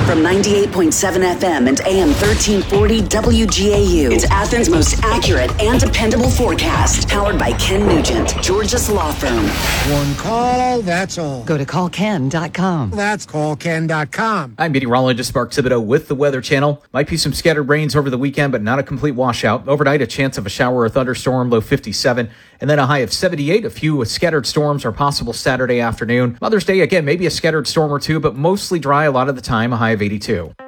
From 98.7 FM and AM 1340 WGAU, it's Athens' most accurate and dependable forecast. Powered by Ken Nugent, George's Law Firm. One call, that's all. Go to callken.com. That's callken.com. I'm meteorologist Mark Thibodeau with the Weather Channel. Might be some scattered rains over the weekend, but not a complete washout. Overnight, a chance of a shower or thunderstorm, low 57, and then a high of 78. A few scattered storms are possible Saturday afternoon. Mother's Day, again, maybe a scattered storm or two, but mostly dry a lot of the time, a high of 82.